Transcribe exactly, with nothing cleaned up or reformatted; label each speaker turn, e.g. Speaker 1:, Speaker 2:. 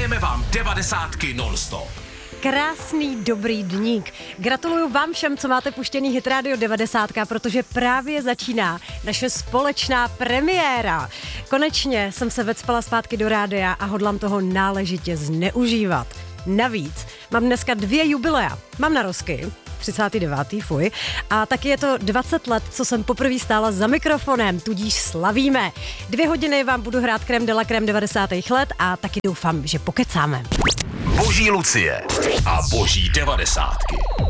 Speaker 1: Hrajeme vám devadesátky non-stop.
Speaker 2: Krásný dobrý dník. Gratuluju vám všem, co máte puštěný Hit Radio devadesát, protože právě začíná naše společná premiéra. Konečně jsem se vecpala zpátky do rádia a hodlám toho náležitě zneužívat. Navíc mám dneska dvě jubilea. Mám narozky, třicátého devátého fuj, a taky je to dvacet let, co jsem poprvé stála za mikrofonem, tudíž slavíme. Dvě hodiny vám budu hrát krém de la krém devadesátých let a taky doufám, že pokecáme.
Speaker 1: Boží Lucie a boží devadesátky.